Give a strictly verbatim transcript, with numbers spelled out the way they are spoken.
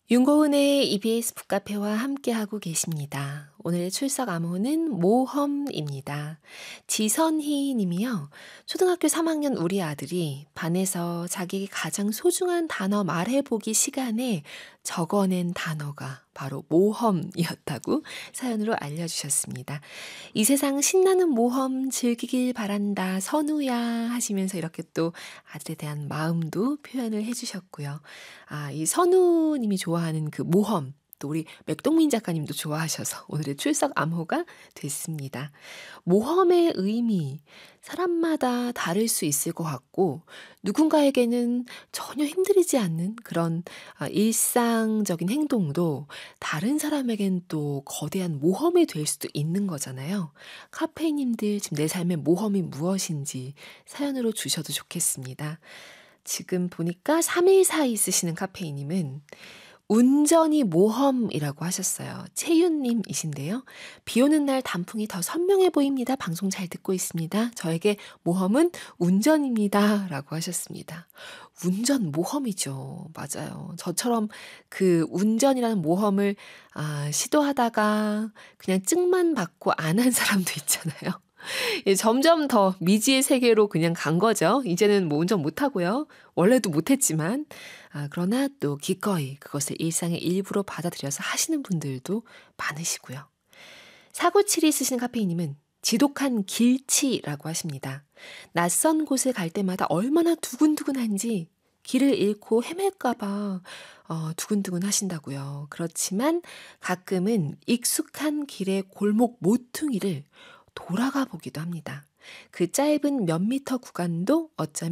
윤고은의 이비에스 북카페와 함께하고 계십니다. 오늘의 출석 암호는 모험입니다. 지선희 님이요. 초등학교 삼 학년 우리 아들이 반에서 자기 가장 소중한 단어 말해보기 시간에 적어낸 단어가 바로 모험이었다고 사연으로 알려주셨습니다. 이 세상 신나는 모험 즐기길 바란다 선우야 하시면서 이렇게 또 아들에 대한 마음도 표현을 해주셨고요. 아, 이 선우님이 좋아하는 그 모험, 또 우리 맥동민 작가님도 좋아하셔서 오늘의 출석 암호가 됐습니다. 모험의 의미, 사람마다 다를 수 있을 것 같고 누군가에게는 전혀 힘들이지 않는 그런 아, 일상적인 행동도 다른 사람에겐 또 거대한 모험이 될 수도 있는 거잖아요. 카페인님들 지금 내 삶의 모험이 무엇인지 사연으로 주셔도 좋겠습니다. 지금 보니까 삼일사이 쓰시는 카페이님은 운전이 모험이라고 하셨어요. 채윤님이신데요. 비 오는 날 단풍이 더 선명해 보입니다. 방송 잘 듣고 있습니다. 저에게 모험은 운전입니다. 라고 하셨습니다. 운전 모험이죠. 맞아요. 저처럼 그 운전이라는 모험을 아, 시도하다가 그냥 찍만 받고 안 한 사람도 있잖아요. 예, 점점 더 미지의 세계로 그냥 간 거죠. 이제는 뭐 운전 못하고요. 원래도 못했지만. 아, 그러나 또 기꺼이 그것을 일상의 일부로 받아들여서 하시는 분들도 많으시고요. 사구칠이 쓰시는 카페이님은 지독한 길치라고 하십니다. 낯선 곳을 갈 때마다 얼마나 두근두근한지 길을 잃고 헤맬까봐 어, 두근두근 하신다고요. 그렇지만 가끔은 익숙한 길의 골목 모퉁이를 돌아가 보기도 합니다. 그 짧은 몇 미터 구간도 어쩌면